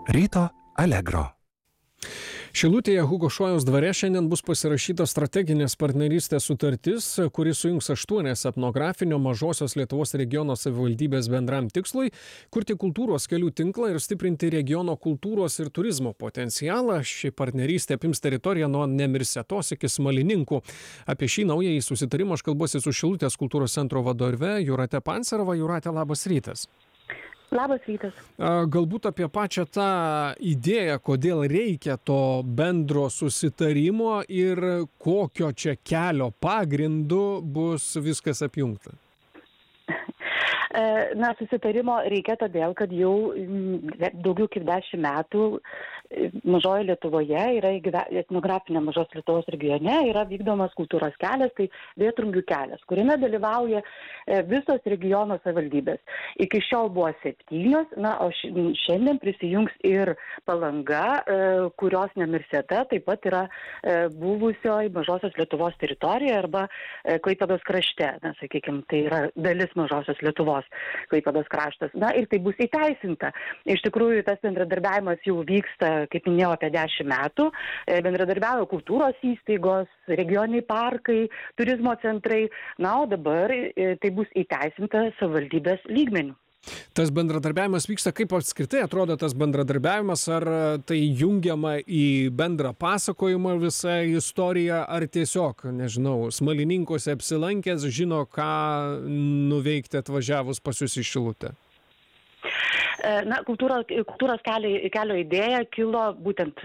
Ryto Allegro. Šilutėje Hugo Šojaus dvare šiandien bus pasirašyta strateginės partnerystės sutartis, kuri sujungs 8 etnografinio Mažosios Lietuvos regiono savivaldybės bendram tikslui kurti kultūros kelių tinklą ir stiprinti regiono kultūros ir turizmo potencialą. Ši partnerystė apims teritoriją nuo Nemirsetos iki Smalininkų. Apie šį naująjį susitarimą aš kalbuosi su Šilutės kultūros centro vadove Jūrate Pancerovą. Jūrate, labas rytas. Labas rytas. Galbūt apie pačią tą idėją, kodėl reikia to bendro susitarimo ir kokio čia kelio pagrindu bus viskas apjungta. Susitarimo reikia todėl, kad jau daugiau kaip 10 metų Mažoje Lietuvoje yra etnografinė Mažos Lietuvos regione yra vykdomas kultūros kelias, tai Vėtrungių kelias, kuriame dalyvauja visos regiono savivaldybės. Iki šiol buvo 7, o šiandien prisijungs ir Palanga, kurios Nemirseta taip pat yra buvusioji Mažosios Lietuvos teritorija arba Klaipėdos krašte, sakykime, tai yra dalis Mažosios Lietuvos. Klaipėdos kraštas. Ir tai bus įteisinta. Iš tikrųjų, tas bendradarbiavimas jau vyksta, kaip minėjau, apie 10 metų. Bendradarbiavo kultūros įstaigos, regioniniai parkai, turizmo centrai. O dabar tai bus įteisinta savivaldybės lygmeniu. Tas bendradarbiavimas vyksta, kaip apskritai atrodo tas bendradarbiavimas, ar tai jungiama į bendrą pasakojimą visą istoriją, ar tiesiog, nežinau, Smalininkuose apsilankęs žino, ką nuveikti atvažiavus pas jus į Šilutę? Kultūros kelio idėja kilo būtent